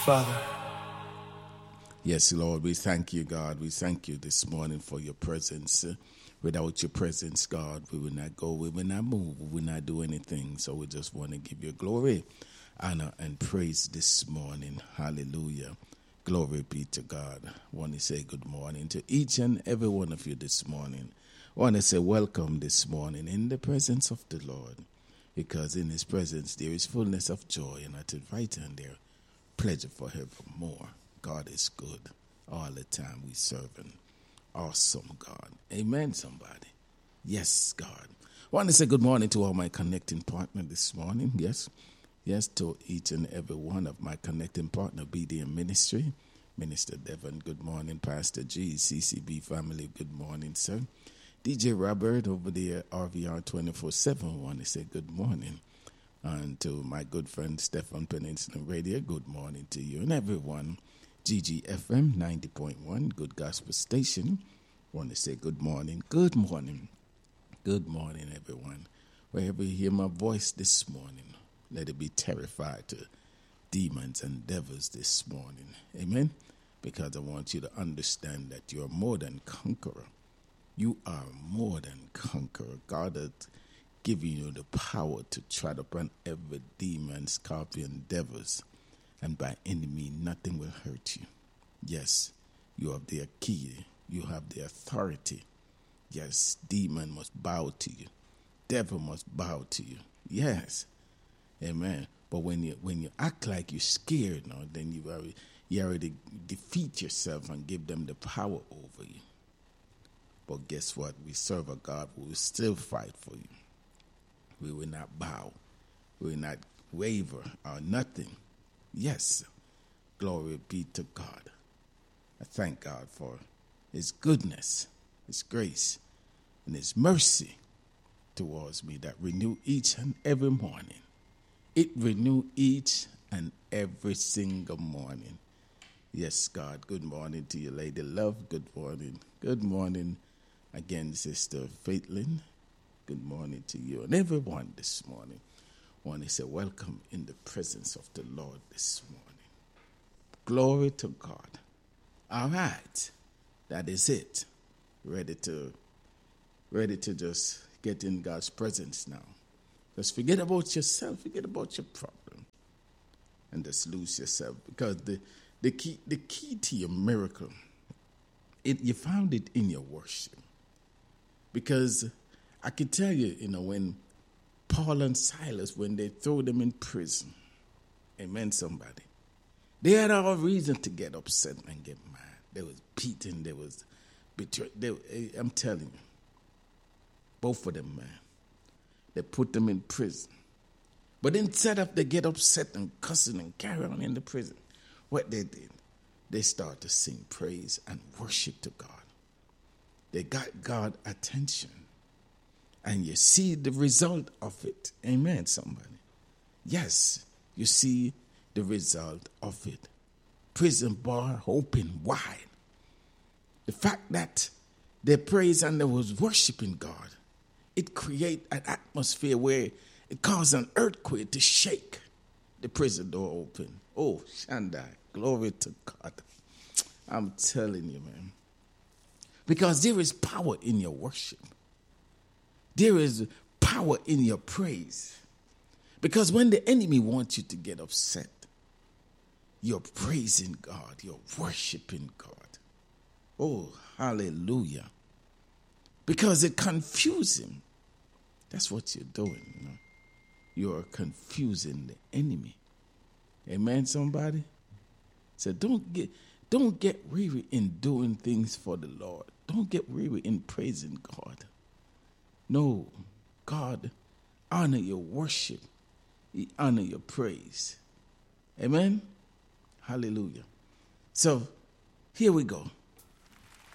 Father. Yes, Lord, we thank you, God. We thank you this morning for your presence. Without your presence, God, we will not go, we will not move, we will not do anything. So we just want to give you glory, honor, and praise this morning. Hallelujah. Glory be to God. I want to say good morning to each and every one of you this morning. I want to say welcome this morning in the presence of the Lord, because in his presence there is fullness of joy, and at his right hand there pleasure forevermore. God is good all the time. We serve an awesome God. Amen, somebody. Yes, God. I want to say good morning to all my connecting partners this morning. Yes, to each and every one of my connecting partner, BDM Ministry. Minister Devon, good morning. Pastor G, CCB family, good morning, sir. DJ Robert over there, RVR 24/7, I want to say good morning. And to my good friend Stefan Peninsula Radio, good morning to you and everyone. GGFM 90.1, Good Gospel Station. Want to say good morning, good morning, good morning, everyone. Wherever you hear my voice this morning, let it be terrified to demons and devils this morning. Amen? Because I want you to understand that you are more than conqueror. You are more than conqueror. God has given you the power to tread upon every demon, scorpion, devils, and by enemy, nothing will hurt you. Yes, you have the key. You have the authority. Yes, demon must bow to you. Devil must bow to you. Yes, amen. But when you act like you're scared now, then you already defeat yourself and give them the power over you. But guess what? We serve a God who will still fight for you. We will not bow. We will not waver or nothing. Yes, glory be to God. I thank God for his goodness, his grace, and his mercy towards me that renew each and every morning. It renew each and every single morning. Yes, God, good morning to you, Lady Love. Good morning. Good morning again, Sister Faitlin. Good morning to you and everyone this morning. I want to say welcome in the presence of the Lord this morning. Glory to God. All right. That is it. Ready to just get in God's presence now. Just forget about yourself, forget about your problem, and just lose yourself. Because the key to your miracle, you found it in your worship. Because I can tell you, when Paul and Silas, when they threw them in prison, amen, somebody, they had all reason to get upset and get mad. They was beaten, they was betrayed. I'm telling you, both of them, man, they put them in prison. But instead of they get upset and cussing and carry on in the prison, what they did, they started to sing praise and worship to God. They got God's attention. And you see the result of it. Amen, somebody. Yes, you see the result of it. Prison bar open wide. The fact that they praised and they was worshiping God, it create an atmosphere where it caused an earthquake to shake the prison door open. Oh, Shandai, glory to God. I'm telling you, man. Because there is power in your worship. There is power in your praise. Because when the enemy wants you to get upset, you're praising God. You're worshiping God. Oh, hallelujah. Because it confuses him. That's what you're doing. You're confusing the enemy. Amen, somebody? So don't get weary in doing things for the Lord. Don't get weary in praising God. No, God honor your worship. He honor your praise. Amen? Hallelujah. So, here we go.